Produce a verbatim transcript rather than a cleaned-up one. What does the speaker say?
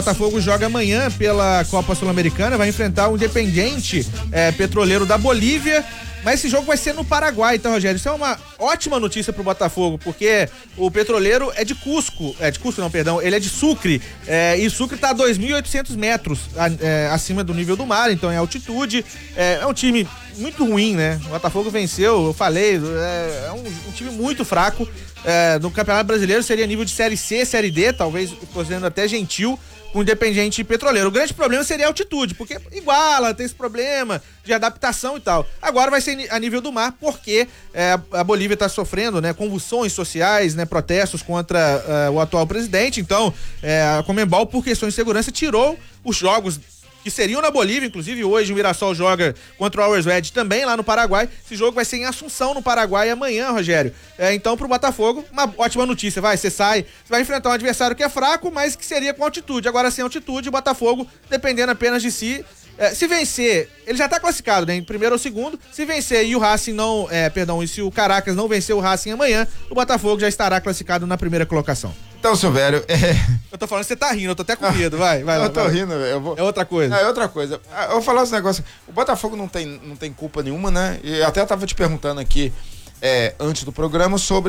O Botafogo joga amanhã pela Copa Sul-Americana, vai enfrentar o Independiente é, Petroleiro da Bolívia, mas esse jogo vai ser no Paraguai, tá, Rogério? Isso é uma ótima notícia pro Botafogo, porque o Petroleiro é de Cusco, é de Cusco não, perdão, ele é de Sucre, é, e Sucre tá a dois mil e oitocentos metros a, é, acima do nível do mar, então é altitude, é, é um time muito ruim, né? O Botafogo venceu, eu falei, é, é um, um time muito fraco, é, no Campeonato Brasileiro seria nível de Série C, Série D, talvez, tô sendo até gentil, com o Independiente Petroleiro. O grande problema seria a altitude, porque iguala, tem esse problema de adaptação e tal. Agora vai ser a nível do mar, porque é, a Bolívia está sofrendo, né, convulsões sociais, né, protestos contra é, o atual presidente. Então, é, a Conmebol, por questões de segurança, tirou os jogos que seriam na Bolívia, inclusive hoje o Mirassol joga contra o Always Red também lá no Paraguai. Esse jogo vai ser em Assunção, no Paraguai, amanhã, Rogério. É, então, pro Botafogo, uma ótima notícia, vai, você sai, você vai enfrentar um adversário que é fraco, mas que seria com altitude. Agora, sem altitude, o Botafogo, dependendo apenas de si, é, se vencer, ele já tá classificado, né, em primeiro ou segundo, se vencer e o Racing não, é, perdão, e se o Caracas não vencer o Racing amanhã, o Botafogo já estará classificado na primeira colocação. Então, Silvério, é... Eu tô falando que você tá rindo, eu tô até com medo, vai, vai eu lá. Eu tô vai. rindo, eu vou... É outra coisa. Não, é outra coisa. Eu vou falar esse negócio, o Botafogo não tem, não tem culpa nenhuma, né? E até eu tava te perguntando aqui, é, antes do programa, sobre